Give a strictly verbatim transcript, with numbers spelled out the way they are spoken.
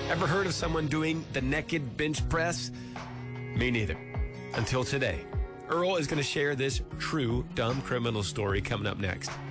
Ever heard of someone doing the naked bench press? Me neither. Until today. Earl is going to share this true dumb criminal story coming up next.